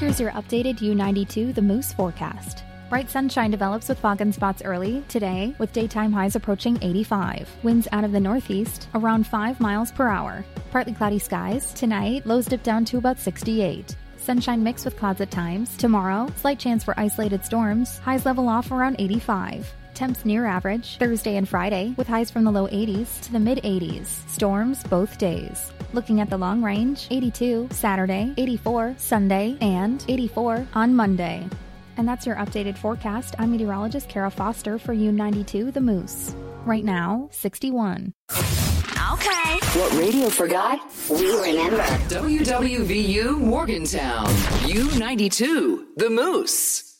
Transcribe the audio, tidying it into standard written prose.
Here's your updated U92 The Moose forecast. Bright sunshine develops with fog and spots early today, with daytime highs approaching 85. Winds out of the northeast, around 5 miles per hour. Partly cloudy skies. Tonight, lows dip down to about 68. Sunshine mixed with clouds at times. Tomorrow, slight chance for isolated storms. Highs level off around 85. Temps near average Thursday and Friday, with highs from the low 80s to the mid 80s. Storms both days. Looking at the long range, 82 Saturday, 84 Sunday, and 84 on Monday. And that's your updated forecast. I'm meteorologist Kara Foster for U92 The Moose. Right now, 61. Okay. What radio forgot, we remember. WWVU Morgantown, U92 The Moose.